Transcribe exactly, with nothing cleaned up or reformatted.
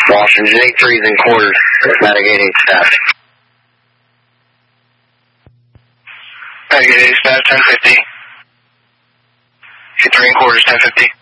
Washington eight threes and quarters, navigating staff. Navigating staff ten fifty. eight three and quarters ten fifty.